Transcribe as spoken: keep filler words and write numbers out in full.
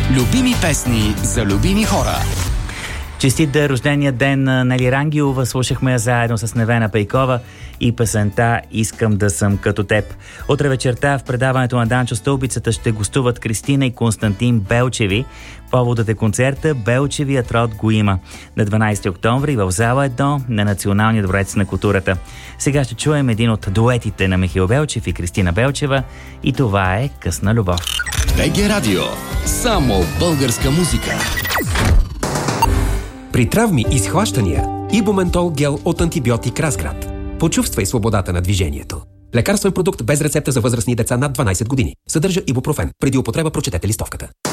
Любими песни за любими хора. Честит да рождения ден на Нели Рангелова. Слушахме я заедно с Невена Пейкова и песента "Искам да съм като теб". Утре вечерта в предаването на Данчо Стълбицата ще гостуват Кристина и Константин Белчеви. Поводът е концерта "Белчевият род го има" на дванайсети октомври в зала едно на Националния дворец на културата. Сега ще чуем един от дуетите на Михаил Белчев и Кристина Белчева и това е "Късна любов". БГ Радио. Само българска музика. При травми и схващания Ибументол гел от антибиотик Разград. Почувствай свободата на движението. Лекарствен продукт без рецепта за възрастни деца над дванайсет години. Съдържа ибупрофен. Преди употреба прочетете листовката.